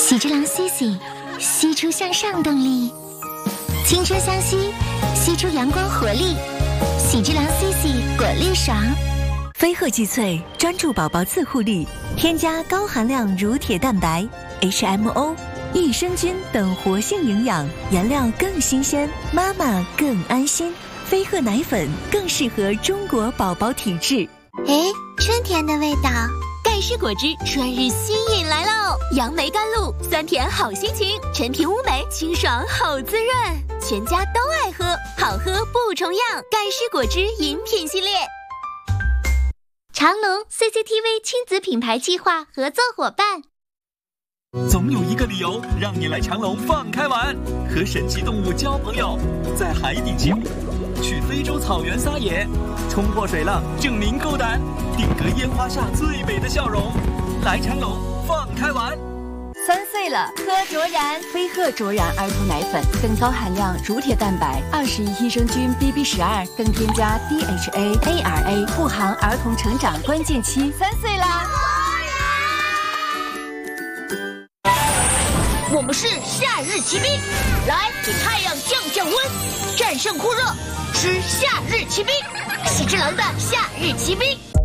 喜之郎 CC， 吸出向上动力，青春相吸，吸出阳光活力。喜之郎 CC 果粒爽。 飞鹤济萃专注宝宝自护力，添加高含量乳铁蛋白、HMO、益生菌等活性营养，原料更新鲜，妈妈更安心。飞鹤奶粉更适合中国宝宝体质。 哎，春天的味道。 盖世果汁春日新饮来喽！杨梅甘露，酸甜好心情，陈皮乌梅清爽好滋润，全家都爱喝，好喝不重样。盖世果汁饮品系列。 长隆 CCTV 亲子品牌计划合作伙伴。 总有一个理由让你来长隆放开玩，和神奇动物交朋友，在海底骑虎，去非洲草原撒野，冲破水浪证明够胆，定格烟花下最美的笑容。来长隆放开玩。 3岁了，喝卓然，飞鹤卓然儿童奶粉，更高含量乳铁蛋白，21益生菌 BB12，更添加 DHA、ARA， 护航儿童成长关键期。3岁啦！ 我们是夏日骑兵，来给太阳降降温，战胜酷热，吃夏日骑兵，喜之郎的夏日骑兵。